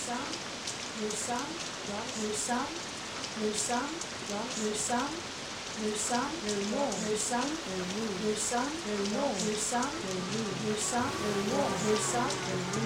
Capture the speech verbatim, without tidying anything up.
some, there's some, there's some, there's some, there's some, there's some, there's more, there's some, there's some, there's more, there's some, there's some, there's more, there's some,